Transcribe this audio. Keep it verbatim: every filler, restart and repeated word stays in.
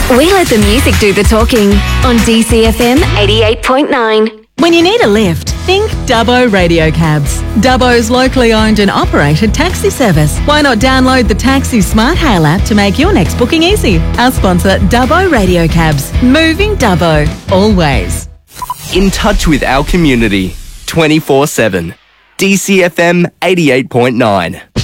We let the music do the talking on D C F M eighty-eight point nine. When you need a lift, think Dubbo Radio Cabs. Dubbo's locally owned and operated taxi service. Why not download the Taxi Smart Hail app to make your next booking easy? Our sponsor, Dubbo Radio Cabs. Moving Dubbo, always. In touch with our community, twenty-four seven. D C F M eighty-eight point nine.